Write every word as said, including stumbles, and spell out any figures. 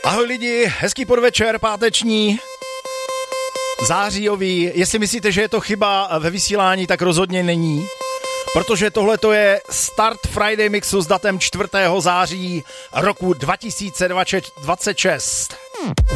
Ahoj lidi, hezký podvečer, páteční, zářijový. Jestli myslíte, že je to chyba ve vysílání, tak rozhodně není. Protože tohle to je start Friday Mixu s datem čtvrtého září roku dva tisíce dvacet šest.